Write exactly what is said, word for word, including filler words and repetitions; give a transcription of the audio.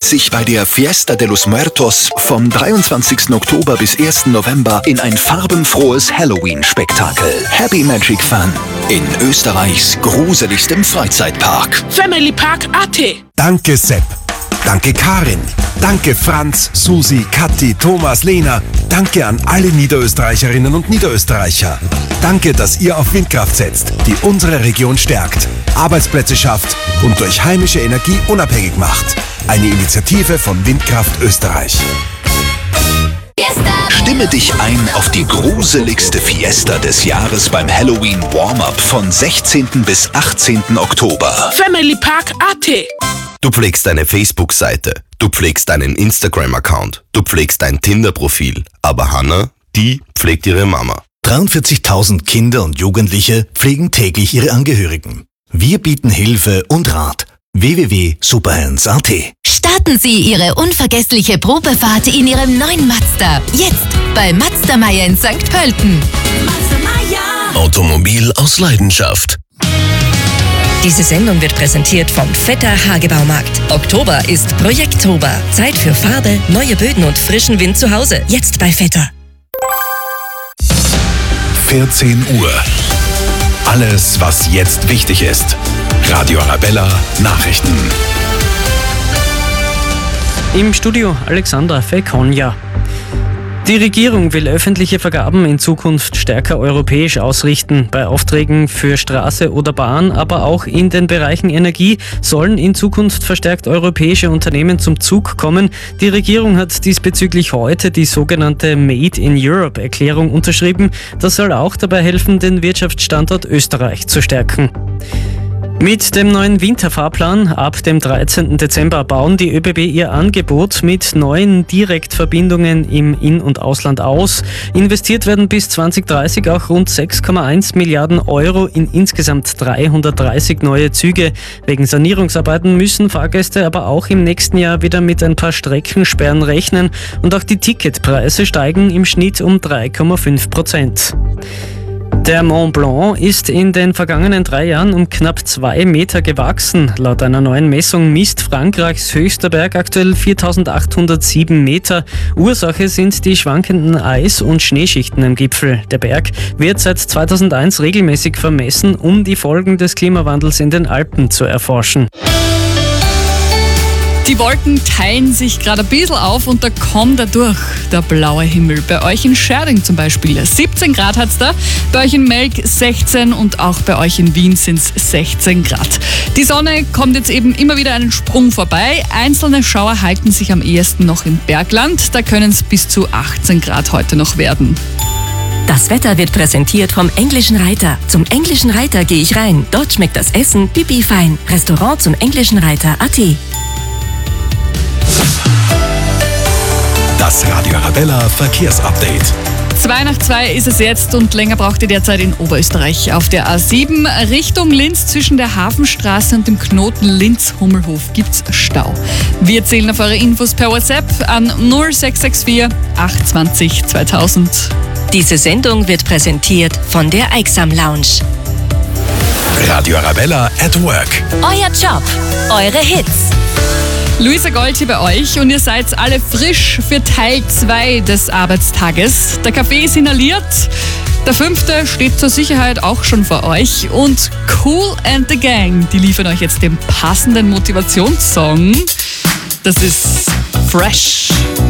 sich bei der Fiesta de los Muertos vom dreiundzwanzigsten Oktober bis ersten November in ein farbenfrohes Halloween-Spektakel. Happy Magic Fun in Österreichs gruseligstem Freizeitpark. Family Park A T. Danke Sepp. Danke Karin. Danke Franz, Susi, Kathi, Thomas, Lena. Danke an alle Niederösterreicherinnen und Niederösterreicher. Danke, dass ihr auf Windkraft setzt, die unsere Region stärkt, Arbeitsplätze schafft und durch heimische Energie unabhängig macht. Eine Initiative von Windkraft Österreich. Stimme dich ein auf die gruseligste Fiesta des Jahres beim Halloween Warm-Up von sechzehnten bis achtzehnten Oktober. Family Park A T. Du pflegst deine Facebook-Seite, du pflegst deinen Instagram-Account, du pflegst dein Tinder-Profil. Aber Hannah, die pflegt ihre Mama. dreiundvierzigtausend Kinder und Jugendliche pflegen täglich ihre Angehörigen. Wir bieten Hilfe und Rat. w w w punkt superhands punkt a t. Starten Sie Ihre unvergessliche Probefahrt in Ihrem neuen Mazda. Jetzt bei Mazda Meier in Sankt Pölten. Mazda Meier. Automobil aus Leidenschaft. Diese Sendung wird präsentiert vom Vetter Hagebaumarkt. Oktober ist Projekttober. Zeit für Farbe, neue Böden und frischen Wind zu Hause. Jetzt bei Vetter. vierzehn Uhr. Alles, was jetzt wichtig ist. Radio Arabella Nachrichten. Im Studio Alexandra Fekonja. Die Regierung will öffentliche Vergaben in Zukunft stärker europäisch ausrichten. Bei Aufträgen für Straße oder Bahn, aber auch in den Bereichen Energie sollen in Zukunft verstärkt europäische Unternehmen zum Zug kommen. Die Regierung hat diesbezüglich heute die sogenannte Made in Europe-Erklärung unterschrieben. Das soll auch dabei helfen, den Wirtschaftsstandort Österreich zu stärken. Mit dem neuen Winterfahrplan ab dem dreizehnten Dezember bauen die ÖBB ihr Angebot mit neuen Direktverbindungen im In- und Ausland aus. Investiert werden bis zwanzig dreißig auch rund sechs Komma eins Milliarden Euro in insgesamt dreihundertdreißig neue Züge. Wegen Sanierungsarbeiten müssen Fahrgäste aber auch im nächsten Jahr wieder mit ein paar Streckensperren rechnen und auch die Ticketpreise steigen im Schnitt um drei Komma fünf Prozent. Der Mont Blanc ist in den vergangenen drei Jahren um knapp zwei Meter gewachsen. Laut einer neuen Messung misst Frankreichs höchster Berg aktuell viertausendachthundertsieben Meter. Ursache sind die schwankenden Eis- und Schneeschichten am Gipfel. Der Berg wird seit zweitausendeins regelmäßig vermessen, um die Folgen des Klimawandels in den Alpen zu erforschen. Die Wolken teilen sich gerade ein bisschen auf und da kommt dadurch der blaue Himmel. Bei euch in Scherding zum Beispiel siebzehn Grad hat es da, bei euch in Melk sechzehn und auch bei euch in Wien sind es sechzehn Grad. Die Sonne kommt jetzt eben immer wieder einen Sprung vorbei. Einzelne Schauer halten sich am ehesten noch im Bergland. Da können es bis zu achtzehn Grad heute noch werden. Das Wetter wird präsentiert vom Englischen Reiter. Zum Englischen Reiter gehe ich rein. Dort schmeckt das Essen pipi fein. Restaurant zum Englischen Reiter punkt a t. Das Radio Arabella Verkehrsupdate. Zwei nach zwei ist es jetzt und länger braucht ihr derzeit in Oberösterreich. Auf der A sieben Richtung Linz zwischen der Hafenstraße und dem Knoten Linz-Hummelhof gibt's Stau. Wir zählen auf eure Infos per WhatsApp an null sechs sechs vier acht zwei null zweitausend. Diese Sendung wird präsentiert von der Eiksam Lounge. Radio Arabella at Work. Euer Job, eure Hits. Luisa Gold hier bei euch und ihr seid alle frisch für Teil zwei des Arbeitstages. Der Kaffee ist inhaliert, der fünfte steht zur Sicherheit auch schon vor euch und Kool and the Gang, die liefern euch jetzt den passenden Motivationssong. Das ist Fresh.